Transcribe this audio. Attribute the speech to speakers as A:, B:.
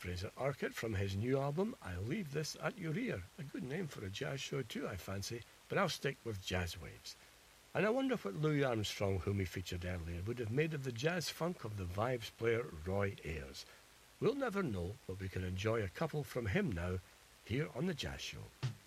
A: Fraser Urquhart from his new album, I'll Leave This at Your Ear. A good name for a jazz show too, I fancy, but I'll stick with Jazz Waves. And I wonder what Louis Armstrong, whom he featured earlier, would have made of the jazz funk of the Vibes player Roy Ayers. We'll never know, but we can enjoy a couple from him now, here on The Jazz Show.